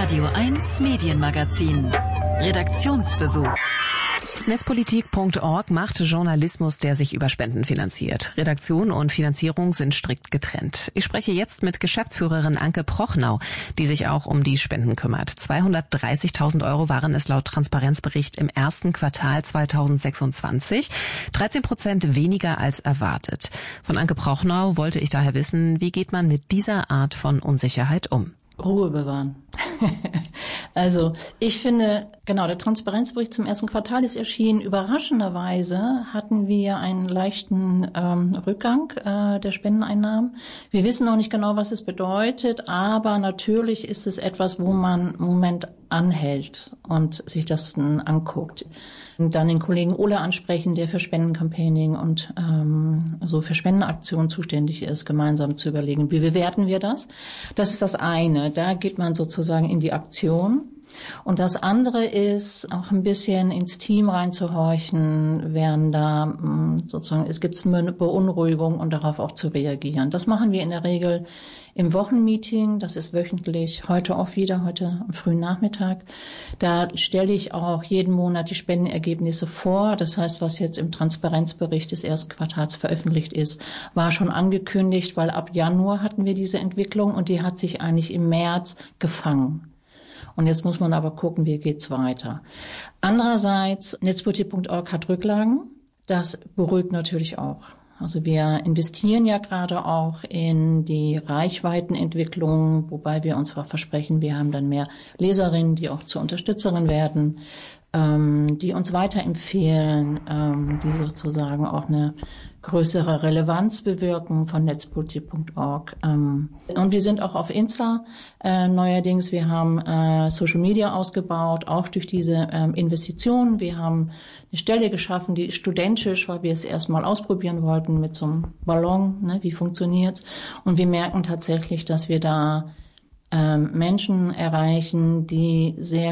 Radio 1 Medienmagazin. Redaktionsbesuch. Netzpolitik.org macht Journalismus, der sich über Spenden finanziert. Redaktion und Finanzierung sind strikt getrennt. Ich spreche jetzt mit Geschäftsführerin Anke Prochnau, die sich auch um die Spenden kümmert. 230.000 € waren es laut Transparenzbericht im ersten Quartal 2026. 13% weniger als erwartet. Von Anke Prochnau wollte ich daher wissen, wie geht man mit dieser Art von Unsicherheit um? Ruhe bewahren. Also ich finde, genau, der Transparenzbericht zum ersten Quartal ist erschienen. Überraschenderweise hatten wir einen leichten Rückgang der Spendeneinnahmen. Wir wissen noch nicht genau, was es bedeutet, aber natürlich ist es etwas, wo man einen Moment anhält und sich das dann anguckt. Und dann den Kollegen Ole ansprechen, der für Spendencampaigning und so für Spendenaktionen zuständig ist, gemeinsam zu überlegen, wie bewerten wir das? Das ist das eine. Da geht man sozusagen in die Aktion. Und das andere ist, auch ein bisschen ins Team reinzuhorchen, während da sozusagen, es gibt eine Beunruhigung und darauf auch zu reagieren. Das machen wir in der Regel im Wochenmeeting, das ist wöchentlich, heute auch wieder, heute am frühen Nachmittag. Da stelle ich auch jeden Monat die Spendenergebnisse vor. Das heißt, was jetzt im Transparenzbericht des ersten Quartals veröffentlicht ist, war schon angekündigt, weil ab Januar hatten wir diese Entwicklung und die hat sich eigentlich im März gefangen. Und jetzt muss man aber gucken, wie geht's weiter. Andererseits, Netzpolitik.org hat Rücklagen. Das beruhigt natürlich auch. Also wir investieren ja gerade auch in die Reichweitenentwicklung, wobei wir uns auch versprechen, wir haben dann mehr Leserinnen, die auch zur Unterstützerin werden, die uns weiterempfehlen, die sozusagen auch eine größere Relevanz bewirken von Netzpolitik.org. Und wir sind auch auf Insta neuerdings. Wir haben Social Media ausgebaut, auch durch diese Investitionen. Wir haben eine Stelle geschaffen, die ist studentisch, weil wir es erstmal ausprobieren wollten mit so einem Ballon, ne, wie funktioniert's. Und wir merken tatsächlich, dass wir da Menschen erreichen, die sehr